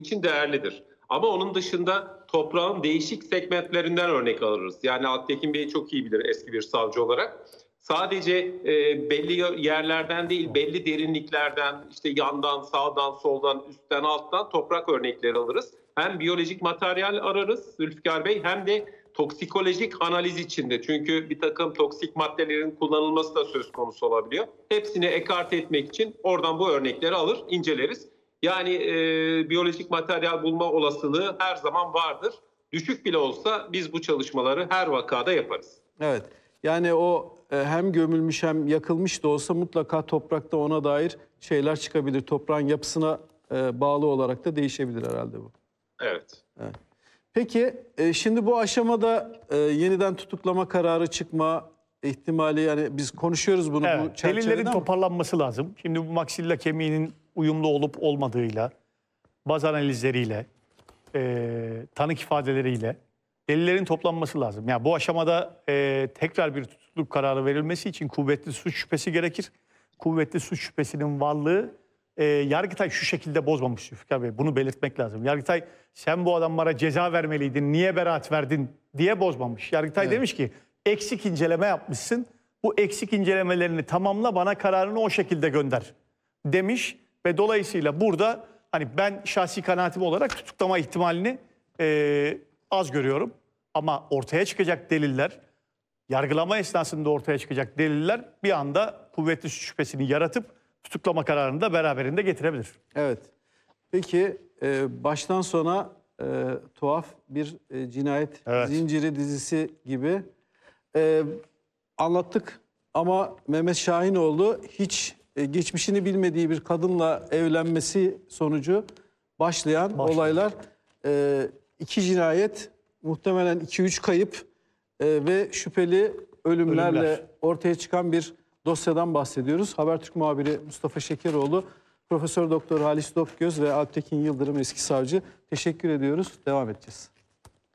için değerlidir. Ama onun dışında toprağın değişik segmentlerinden örnek alırız. Yani Alptekin Bey çok iyi bilir eski bir savcı olarak. Sadece belli yerlerden değil, belli derinliklerden, işte yandan, sağdan, soldan, üstten, alttan toprak örnekleri alırız. Hem biyolojik materyal ararız Zülfikar Bey, hem de toksikolojik analiz içinde. Çünkü bir takım toksik maddelerin kullanılması da söz konusu olabiliyor. Hepsini ekarte etmek için oradan bu örnekleri alır, inceleriz. Yani biyolojik materyal bulma olasılığı her zaman vardır. Düşük bile olsa biz bu çalışmaları her vakada yaparız. Evet. Yani o hem gömülmüş hem yakılmış da olsa mutlaka toprakta ona dair şeyler çıkabilir. Toprağın yapısına bağlı olarak da değişebilir herhalde bu. Evet. Evet. Peki şimdi bu aşamada yeniden tutuklama kararı çıkma ihtimali, yani biz konuşuyoruz bunu bu çerçevede delillerin ama toparlanması lazım. Şimdi bu maksilla kemiğinin uyumlu olup olmadığıyla, baz analizleriyle, tanık ifadeleriyle delillerin toplanması lazım. Yani bu aşamada tekrar bir tutukluk kararı verilmesi için kuvvetli suç şüphesi gerekir. Kuvvetli suç şüphesinin varlığı Yargıtay şu şekilde bozmamış Zülfikar Bey. Bunu belirtmek lazım. Yargıtay sen bu adamlara ceza vermeliydin, niye beraat verdin diye bozmamış. Yargıtay demiş ki eksik inceleme yapmışsın. Bu eksik incelemelerini tamamla, bana kararını o şekilde gönder demiş. Ve dolayısıyla burada hani ben şahsi kanaatim olarak tutuklama ihtimalini az görüyorum. Ama ortaya çıkacak deliller, yargılama esnasında ortaya çıkacak deliller bir anda kuvvetli suç şüphesini yaratıp tutuklama kararını da beraberinde getirebilir. evet. Peki baştan sona tuhaf bir cinayet zinciri dizisi gibi anlattık ama Mehmet Şahinoğlu hiç geçmişini bilmediği bir kadınla evlenmesi sonucu başlayan olaylar, 2 cinayet, muhtemelen 2-3 kayıp ve şüpheli ölümlerle ortaya çıkan bir dosyadan bahsediyoruz. Habertürk muhabiri Mustafa Şekeroğlu, Profesör Doktor Halis Dokgöz ve Alptekin Yıldırım eski savcı, teşekkür ediyoruz. Devam edeceğiz.